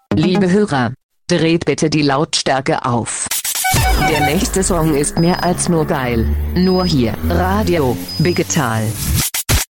Liebe Hörer, dreht bitte die Lautstärke auf. Der nächste Song ist mehr als nur geil. Nur hier, Radio Digital.